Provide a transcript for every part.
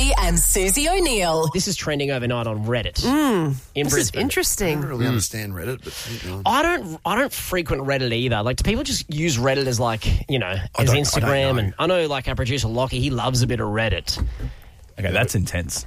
Lutzi and Susie O'Neill. This is trending overnight on Reddit in This is Brisbane. interesting. I don't really understand Reddit, but you know. I don't frequent Reddit either. Like, do people just use Reddit as like, you know, as don't Instagram? know. And I know, like, our producer Lockie, he loves a bit of Reddit. Okay, that's intense.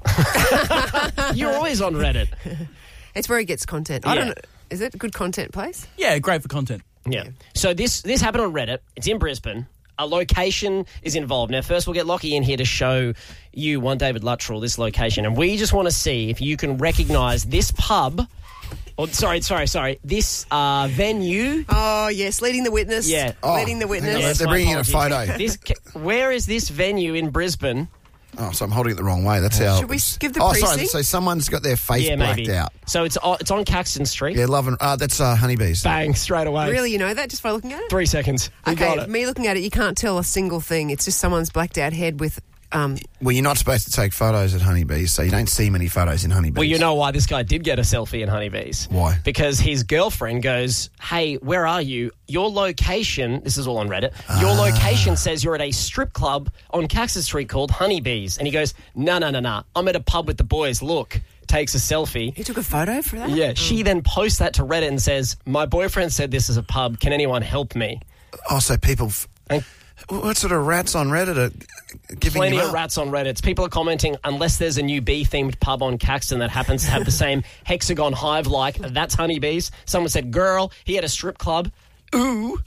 You're always on Reddit. It's where he gets content. I Yeah. don't know. Is it a good content place? Yeah, great for content. Yeah. So this happened on Reddit. It's in Brisbane. A location is involved. Now, first we'll get Lockie in here to show you, one David Luttrell, this location. And we just want to see if you can recognise this pub. Oh, sorry. This venue. Oh, yes. Leading the witness. Yeah. Leading the hang witness. on, Yes, they're my bringing in a apologies. photo. Where is this venue in Brisbane? Oh, so I'm holding it the wrong way. That's how. Should we give the sorry. precinct? So someone's got their face Yeah, blacked maybe. out. So it's on Caxton Street. Yeah, loving. That's honeybees. Bang, straight away. Really, you know that just by looking at it? 3 seconds. We got Okay, it. me looking at it, you can't tell a single thing. It's just someone's blacked out head with... Well, you're not supposed to take photos at honeybees, so you don't see many photos in honeybees. Well, you know why this guy did get a selfie in Honeybees. Why? Because his girlfriend goes, hey, where are you? Your location, this is all on Reddit, your location says you're at a strip club on Caxton Street called Honeybees. And he goes, no. I'm at a pub with the boys. Look, takes a selfie. He took a photo for that? Yeah, she then posts that to Reddit and says, my boyfriend said this is a pub. Can anyone help me? Oh, so people. And What sort of rats on Reddit are giving plenty you of up? rats on Reddit. People are commenting, unless there's a new bee-themed pub on Caxton that happens to have the same hexagon hive-like, that's Honeybees. Someone said, girl, he had a strip club. Ooh.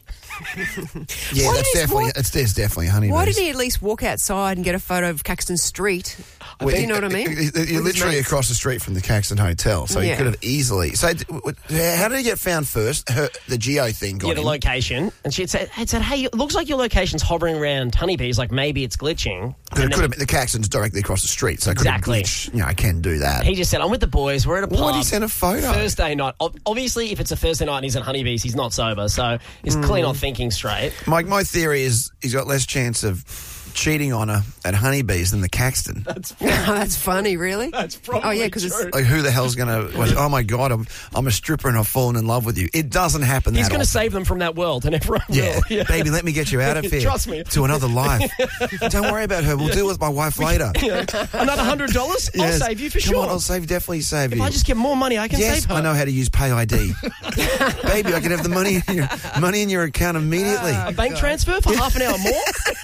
Yeah, Why that's did he- definitely. There's definitely honeybees. Why didn't he at least walk outside and get a photo of Caxton Street? Well, Do you know what I mean? You're With his literally mates. across the street from the Caxton Hotel, so you Yeah. could have easily. So, how did he get found first? The geo thing got Yeah, the him. location. And she had said, hey, it looks like your location's hovering around Honeybees, like maybe it's glitching. But it And could then have been, the Caxton's directly across the street, so it Exactly. could have glitched. You know, I can do that. he just said, I'm with the boys, we're at a pub. Why did he send a photo? Thursday night. Obviously, if it's a Thursday night and he's at Honeybees, he's not sober, so he's clearly not thinking straight. My theory is he's got less chance of cheating on her at honeybees than the Caxton. That's funny, really? That's probably Oh, yeah, because it's... Like, who the hell's going to... Oh, my God, I'm a stripper and I've fallen in love with you. It doesn't happen He's that going to often. save them from that world, and everyone Yeah. will. Baby, let me get you out of here. Trust me. To another life. Don't worry about her. We'll deal with my wife later. Another $100? Yes. I'll save you for Come sure. on, definitely save if you. I just get more money, I can Yes, save her. I know how to use Pay ID. Baby, I can have the money in your account immediately. A bank transfer for half an hour more?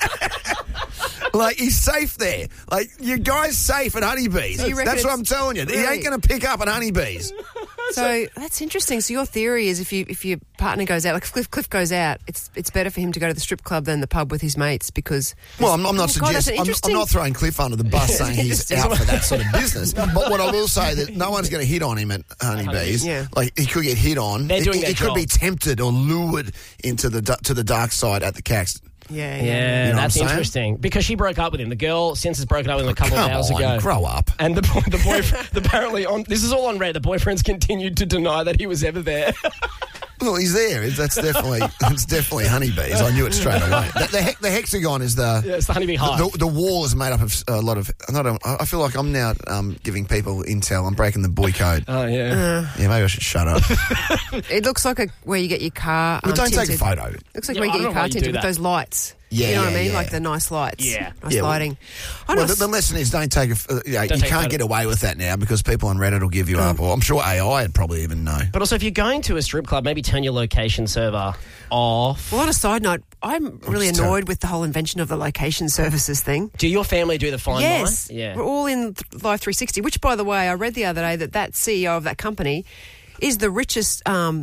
Like, he's safe there. Like, your guy's safe at honeybees. So you reckon That's what it's- I'm telling you. He Really? ain't going to pick up at honeybees. So that's interesting. So your theory is if your partner goes out, like Cliff goes out, it's better for him to go to the strip club than the pub with his mates because... Well, I'm not God, that's suggesting... I'm interesting. not throwing Cliff under the bus saying he's Interesting. out for that sort of business. But what I will say that no one's going to hit on him at honeybees. Yeah. Like, he could get hit on. They're doing their He could job. be tempted or lured into to the dark side at the Caxton. Yeah. Yeah, You know what that's I'm saying? interesting. Because she broke up with him. The girl since has broken up with him a couple of Come hours on, ago. grow up. And the boyfriend, apparently, this is all on Reddit, the boyfriend's continued to deny that he was ever there. Well, he's there. It's definitely honeybees. I knew it straight away. The hexagon is Yeah, it's the honeybee hive. The wall is made up of a lot of... I feel like I'm now giving people intel. I'm breaking the boy code. Oh, yeah. Yeah, maybe I should shut up. It looks like where you get your car... But don't take a tinted. photo. Looks like Yeah, where you I get don't your know car why you do tinted with that. those lights. Yeah, you know what yeah, I mean? yeah. Like the nice lights. Yeah. Nice Yeah, well- lighting. Well, the lesson is don't take a... you take can't photo. get away with that now because people on Reddit will give you up. Or I'm sure AI would probably even know. But also, if you're going to a strip club, maybe turn your location server off. Well, on a side note, I'm really Just annoyed with the whole invention of the location services thing. Do your family do the Find Yes. My? Yeah. We're all in Life 360, which, by the way, I read the other day that CEO of that company is the richest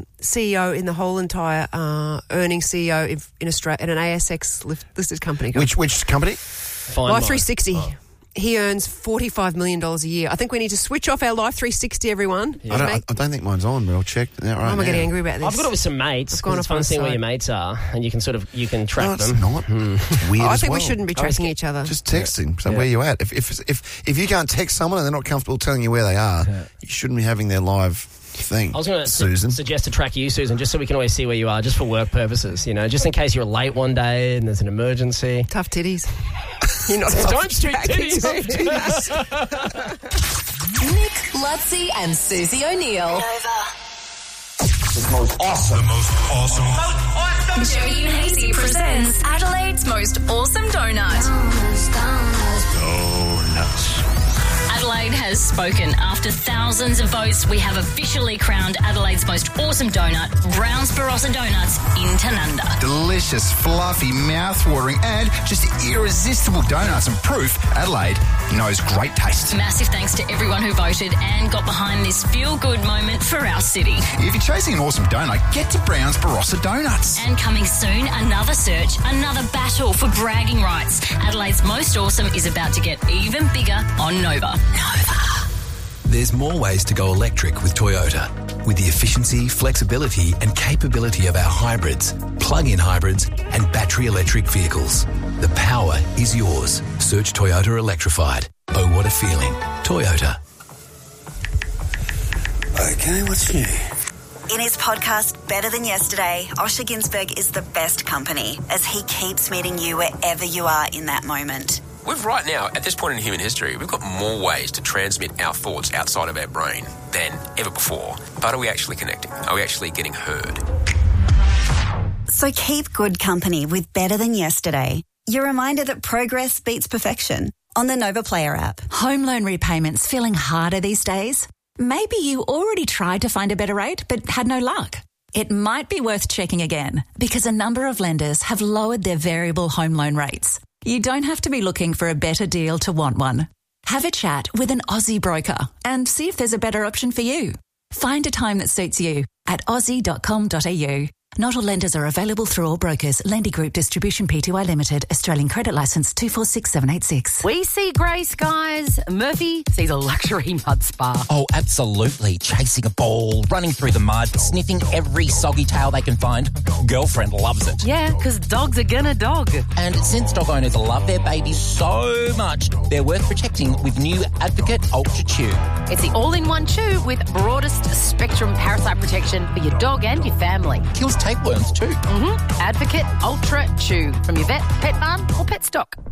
CEO in the whole entire earning CEO in Australia at an ASX listed company. Which company? Find Life My. 360. He earns $45 million a year. I think we need to switch off our Life 360, everyone. I don't think mine's on, but I'll check that right Why am I now. getting angry about this? I've got it with some mates. I've gone 'cause it's off on fun a seeing where side. your mates are, and you can track No, it's them. not. It's weird I as think well. we shouldn't be tracking each other. Just texting. So where you at? If you can't text someone and they're not comfortable telling you where they are, you shouldn't be having their live thing. I was going to Susan. suggest to track you, Susan, just so we can always see where you are, just for work purposes, just in case you're late one day and there's an emergency. Tough titties. You're not Don't shoot titties. Nick, Lutzi and Susie O'Neill. The most awesome. Jody and Hazy presents Adelaide's most awesome donut. Donuts. has spoken. After thousands of votes, we have officially crowned Adelaide's most awesome donut, Brown's Barossa Donuts in Tanunda. Delicious, fluffy, mouth-watering and just irresistible donuts and proof Adelaide knows great taste. Massive thanks to everyone who voted and got behind this feel-good moment for our city. If you're chasing an awesome donut, get to Brown's Barossa Donuts. And coming soon, another search, another battle for bragging rights. Adelaide's most awesome is about to get even bigger on Nova. There's more ways to go electric with Toyota. With the efficiency, flexibility and capability of our hybrids, plug-in hybrids and battery electric vehicles. The power is yours. Search Toyota Electrified. Oh, what a feeling. Toyota. Okay, what's new? In his podcast, Better Than Yesterday, Osher Günsberg is the best company as he keeps meeting you wherever you are in that moment. We've right now, at this point in human history, we've got more ways to transmit our thoughts outside of our brain than ever before. But are we actually connecting? Are we actually getting heard? So keep good company with Better Than Yesterday. Your reminder that progress beats perfection on the Nova Player app. Home loan repayments feeling harder these days? Maybe you already tried to find a better rate but had no luck. It might be worth checking again because a number of lenders have lowered their variable home loan rates. You don't have to be looking for a better deal to want one. Have a chat with an Aussie broker and see if there's a better option for you. Find a time that suits you at aussie.com.au. Not all lenders are available through all brokers. Lendy Group Distribution Pty Limited. Australian Credit Licence 246786. We see grey skies. Murphy sees a luxury mud spa. Oh, absolutely. Chasing a ball, running through the mud, sniffing every soggy tail they can find. Girlfriend loves it. Yeah, because dogs are gonna dog. And since dog owners love their babies so much, they're worth protecting with new Advocate Ultra Chew. It's the all-in-one chew with broadest spectrum parasite protection for your dog and your family. Kills tapeworms too. Advocate Ultra Chew from your vet, pet barn or pet stock.